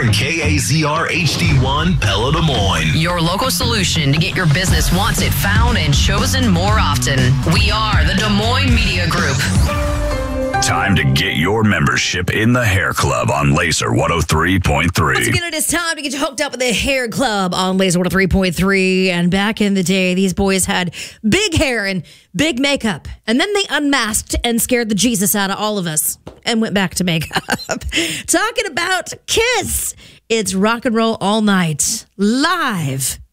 and KAZR HD1 Pella Des Moines. Your local solution to get your business wants it found and chosen more often. We are the Des Moines Media Group. Time to get your membership in the Hair Club on Laser 103.3. Once again, it is time to get you hooked up with the Hair Club on Laser 103.3. And back in the day, these boys had big hair and big makeup. And then they unmasked and scared the Jesus out of all of us and went back to makeup. Talking about Kiss. It's rock and roll all night, live